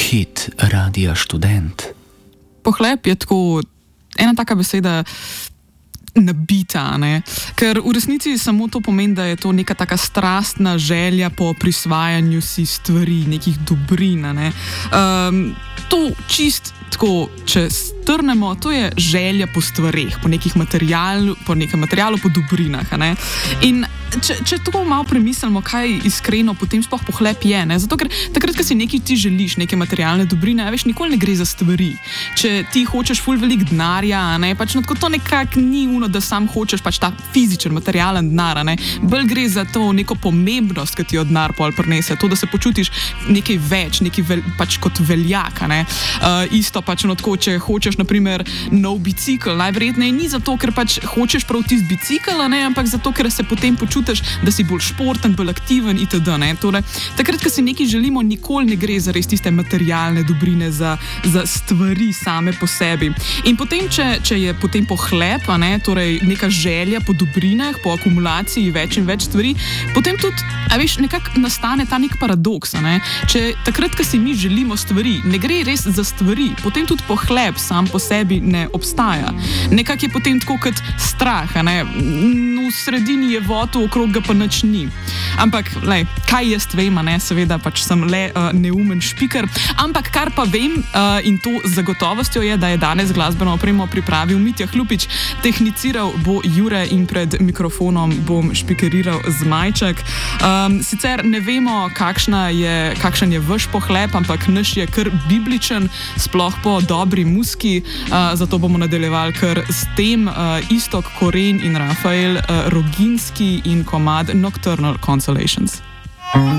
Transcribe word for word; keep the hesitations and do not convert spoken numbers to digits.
Hit Radia Študent. Pohlep je tako ena taka beseda nabita, ne? Ker v resnici samo to pomeni, da je to neka taka strastna želja po prisvajanju si stvari, nekih dobrin. Ne? Um, to čist tako, če strnemo, to je želja po stvareh, po nekih materialu, po nekem materialu, po dobrinah. Ne? In če, če tako malo premislimo, kaj iskreno potem sploh pohlep je, ne? Zato ker takrat, ko si nekaj ti želiš, neke materialne dobrine, veš, nikoli ne gre za stvari. Če ti hočeš ful velik denarja, ne? Pač no, to nekako ni uno, da sam hočeš pač ta fizičen, materialen denar, ne? Bolj gre za to neko pomembnost, ki ti jo denar pol prinese, to, da se počutiš nekaj več, nekaj vel, pač kot veljaka, ne? Uh, isto pač no, tako, če hočeš naprimer nov bicikl, najverjetneje ni zato, ker pač hočeš prav tisti bicikl, ne? Ampak zato, ker se potem počutiš, da si bolj športen, bolj aktiven itd. Ne? Torej, takrat, ko si nekaj želimo, nikoli ne gre za res tiste materialne dobrine, za, za stvari same po sebi. In potem, če, če je potem pohlep, ne? Torej neka želja po dobrinah, po akumulaciji več in več stvari, potem tudi, a veš, nekako nastane ta nek paradoks. Ne? Če takrat, ko si mi želimo stvari, ne gre res za stvari, potem tudi pohlep sam po sebi ne obstaja. Nekako je potem tako kot strah, ne? V sredini je voto, okrog ga pa nič ni. Ampak, lej, kaj jaz vem, ne? Seveda pač sem le uh, neumen špiker, ampak kar pa vem uh, in to z zagotovostjo je, da je danes glasbeno opremo pripravil Mitja Hlupič, tehniciral bo Jure in pred mikrofonom bom špikeriral Zmajček. Um, sicer ne vemo, kakšna je, kakšen je vaš pohlep, ampak naš je kar bibličen, sploh po dobri muski, uh, zato bomo nadaljevali kar s tem. Uh, Istok Koren in Rafael uh, Roginski in komad Nocturnal Consolations.